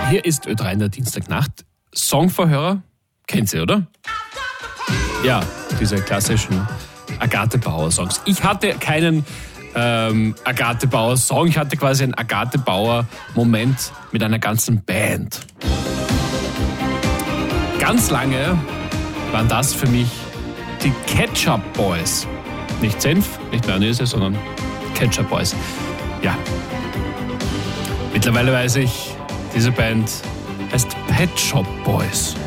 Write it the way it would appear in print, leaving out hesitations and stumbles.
Hier ist Ö3 in der Dienstagnacht. Songvorhörer, kennt ihr, oder? Ja, diese klassischen Agathe Bauer Songs. Ich hatte keinen Agathe Bauer Song, ich hatte quasi einen Agathe Bauer Moment mit einer ganzen Band. Ganz lange waren das für mich die Ketchup Boys. Nicht Senf, nicht Mayonnaise, sondern Ketchup Boys. Ja. Mittlerweile weiß ich, diese Band heißt Pet Shop Boys.